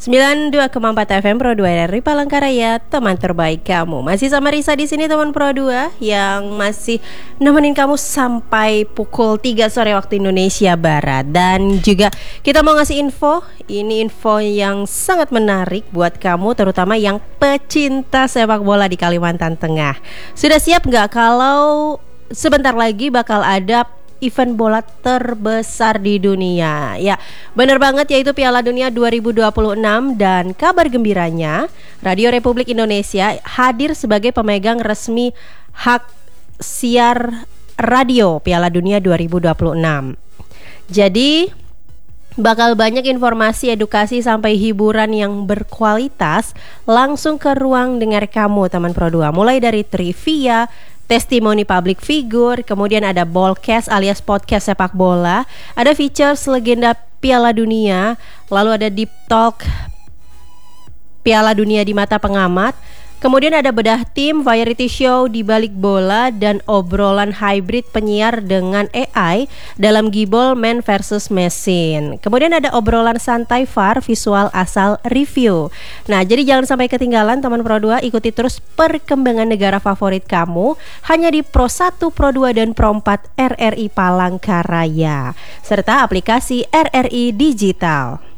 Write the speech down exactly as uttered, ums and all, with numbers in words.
sembilan puluh dua koma empat F M Pro dua R R I Palangkaraya, teman terbaik kamu. Masih sama Risa di sini, teman Pro dua yang masih nemenin kamu sampai pukul tiga sore waktu Indonesia Barat. Dan juga kita mau ngasih info, ini info yang sangat menarik buat kamu, terutama yang pecinta sepak bola di Kalimantan Tengah. Sudah siap nggak kalau sebentar lagi bakal ada event bola terbesar di dunia? Ya, benar banget, yaitu Piala Dunia dua ribu dua puluh enam. Dan kabar gembiranya, Radio Republik Indonesia hadir sebagai pemegang resmi hak siar radio Piala Dunia dua ribu dua puluh enam. Jadi bakal banyak informasi, edukasi, sampai hiburan yang berkualitas langsung ke ruang dengar kamu, teman Pro dua. Mulai dari trivia, testimoni public figure, kemudian ada Ballcast alias podcast sepak bola, ada features legenda Piala Dunia, lalu ada deep talk Piala Dunia di mata pengamat, kemudian ada bedah tim, variety show di balik bola, dan obrolan hybrid penyiar dengan A I dalam Gibol Man versus Machine. Kemudian ada obrolan santai V A R visual asal review. Nah, jadi jangan sampai ketinggalan, teman Pro dua. Ikuti terus perkembangan negara favorit kamu hanya di Pro satu, Pro dua, dan Pro empat R R I Palangkaraya serta aplikasi R R I Digital.